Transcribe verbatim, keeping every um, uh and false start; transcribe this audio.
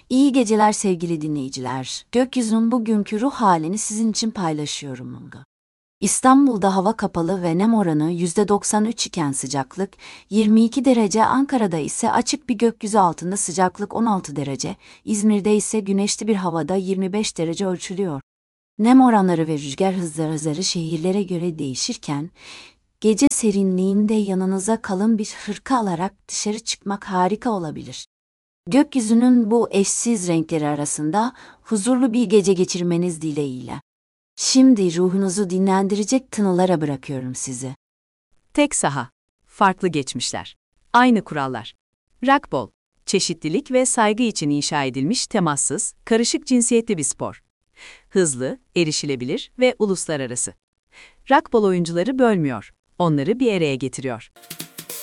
İyi geceler sevgili dinleyiciler. Gökyüzünün bugünkü ruh halini sizin için paylaşıyorum. İstanbul'da hava kapalı ve nem oranı yüzde doksan üç iken sıcaklık yirmi iki derece, Ankara'da ise açık bir gökyüzü altında sıcaklık on altı derece, İzmir'de ise güneşli bir havada yirmi beş derece ölçülüyor. Nem oranları ve rüzgar hızları hızları şehirlere göre değişirken, gece serinliğinde yanınıza kalın bir hırka alarak dışarı çıkmak harika olabilir. Gökyüzünün bu eşsiz renkleri arasında huzurlu bir gece geçirmeniz dileğiyle. Şimdi ruhunuzu dinlendirecek tınılara bırakıyorum sizi. Tek saha. Farklı geçmişler. Aynı kurallar. Rugby, çeşitlilik ve saygı için inşa edilmiş temassız, karışık cinsiyetli bir spor. Hızlı, erişilebilir ve uluslararası. Rugby oyuncuları bölmüyor, onları bir araya getiriyor.